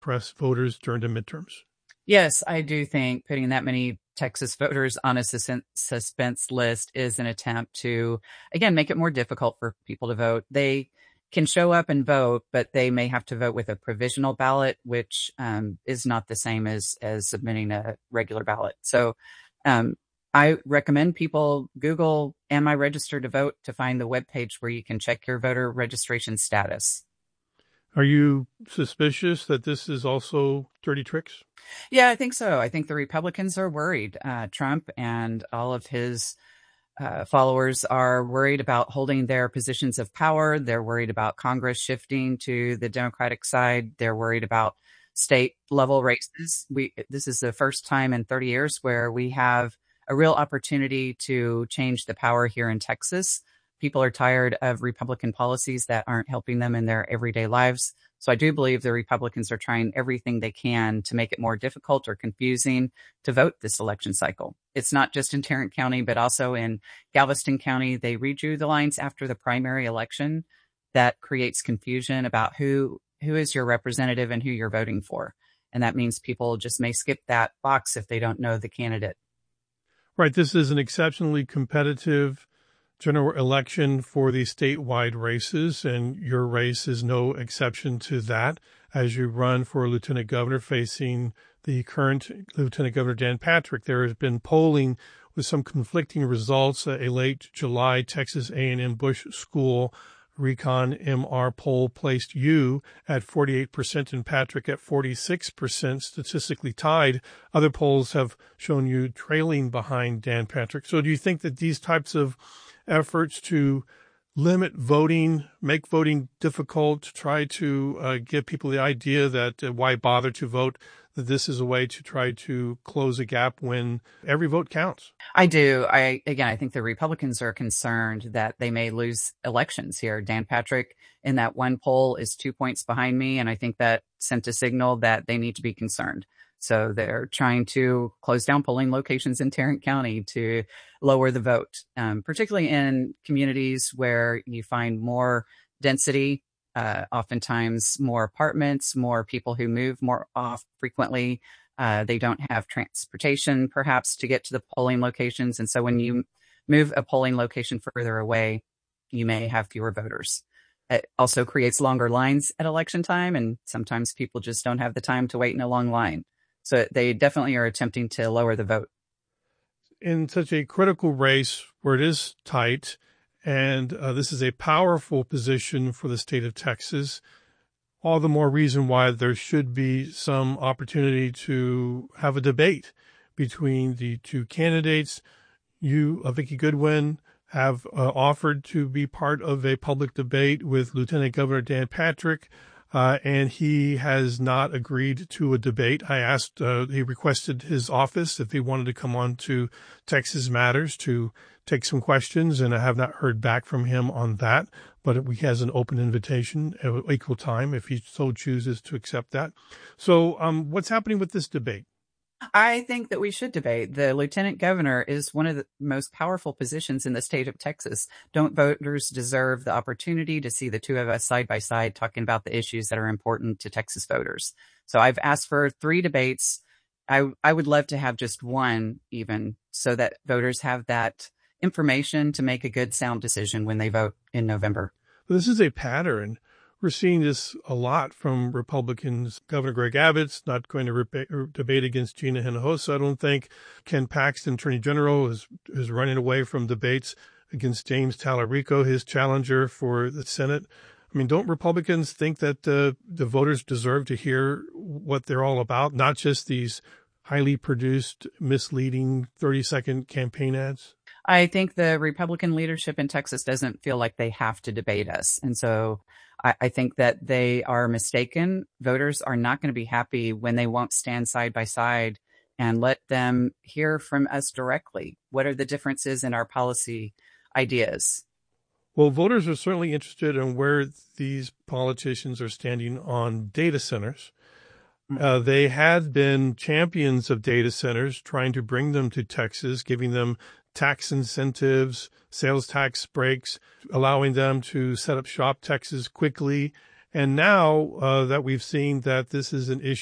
press voters during the midterms? Yes, I do think putting that many Texas voters on a suspense list is an attempt to, again, make it more difficult for people to vote. They can show up and vote, but they may have to vote with a provisional ballot, which is not the same as submitting a regular ballot. So um, I recommend people Google, "Am I registered to vote?" to find the webpage where you can check your voter registration status. Are you suspicious that this is also dirty tricks? Yeah, I think so. I think the Republicans are worried. Trump and all of his followers are worried about holding their positions of power. They're worried about Congress shifting to the Democratic side. They're worried about state level races. This is the first time in 30 years where we have a real opportunity to change the power here in Texas. People are tired of Republican policies that aren't helping them in their everyday lives. So I do believe the Republicans are trying everything they can to make it more difficult or confusing to vote this election cycle. It's not just in Tarrant County, but also in Galveston County. They redrew the lines after the primary election. That creates confusion about who is your representative and who you're voting for. And that means people just may skip that box if they don't know the candidate. Right. This is an exceptionally competitive general election for the statewide races, and your race is no exception to that as you run for lieutenant governor facing the current Lieutenant Governor Dan Patrick. There has been polling with some conflicting results. A late July Texas A&M Bush School Recon MR poll placed you at 48% and Patrick at 46%, statistically tied. Other polls have shown you trailing behind Dan Patrick. So do you think that these types of efforts to limit voting, make voting difficult, to try to give people the idea that why bother to vote, that this is a way to try to close a gap when every vote counts? I do. I think the Republicans are concerned that they may lose elections here. Dan Patrick in that one poll is 2 points behind me, and I think that sent a signal that they need to be concerned. So they're trying to close down polling locations in Tarrant County to lower the vote, particularly in communities where you find more density, oftentimes more apartments, more people who move more off frequently. They don't have transportation, perhaps, to get to the polling locations. And so when you move a polling location further away, you may have fewer voters. It also creates longer lines at election time, and sometimes people just don't have the time to wait in a long line. So they definitely are attempting to lower the vote. In such a critical race where it is tight, and this is a powerful position for the state of Texas, all the more reason why there should be some opportunity to have a debate between the two candidates. You, Vicki Goodwin, have offered to be part of a public debate with Lieutenant Governor Dan Patrick. And he has not agreed to a debate. I asked, he requested his office if he wanted to come on to Texas Matters to take some questions, and I have not heard back from him on that, but he has an open invitation at equal time if he so chooses to accept that. So, what's happening with this debate? I think that we should debate. The lieutenant governor is one of the most powerful positions in the state of Texas. Don't voters deserve the opportunity to see the two of us side by side talking about the issues that are important to Texas voters? So I've asked for 3 debates. I would love to have just one even, so that voters have that information to make a good, sound decision when they vote in November. This is a pattern. We're seeing this a lot from Republicans. Governor Greg Abbott's not going to debate against Gina Hinojosa, I don't think. Ken Paxton, Attorney General, is running away from debates against James Talarico, his challenger for the Senate. I mean, don't Republicans think that the voters deserve to hear what they're all about, not just these highly produced, misleading 30-second campaign ads? I think the Republican leadership in Texas doesn't feel like they have to debate us. And so I think that they are mistaken. Voters are not going to be happy when they won't stand side by side and let them hear from us directly. What are the differences in our policy ideas? Well, voters are certainly interested in where these politicians are standing on data centers. They had been champions of data centers, trying to bring them to Texas, giving them tax incentives, sales tax breaks, allowing them to set up shop Texas quickly And now that we've seen that this is an issue